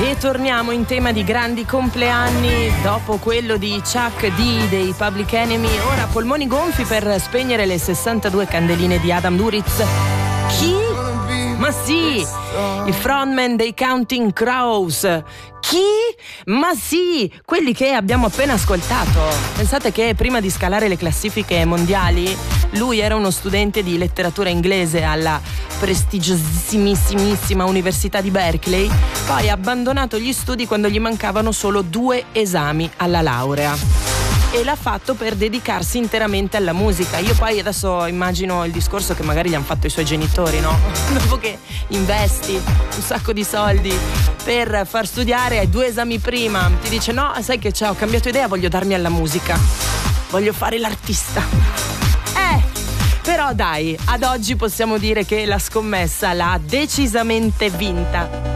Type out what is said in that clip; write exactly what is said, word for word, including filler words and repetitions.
E torniamo in tema di grandi compleanni. Dopo quello di Chuck D dei Public Enemy, ora polmoni gonfi per spegnere le sessantadue candeline di Adam Duritz. Chi? Ma sì, il frontman dei Counting Crows. Chi? Ma sì, quelli che abbiamo appena ascoltato. Pensate che prima di scalare le classifiche mondiali lui era uno studente di letteratura inglese alla prestigiosissimissima Università di Berkeley, poi ha abbandonato gli studi quando gli mancavano solo due esami alla laurea. E l'ha fatto per dedicarsi interamente alla musica. Io poi adesso immagino il discorso che magari gli hanno fatto i suoi genitori, no? Dopo che investi un sacco di soldi per far studiare due esami prima, ti dice no, sai che c'è, ho cambiato idea, voglio darmi alla musica, voglio fare l'artista. Eh, però dai, ad oggi possiamo dire che la scommessa l'ha decisamente vinta.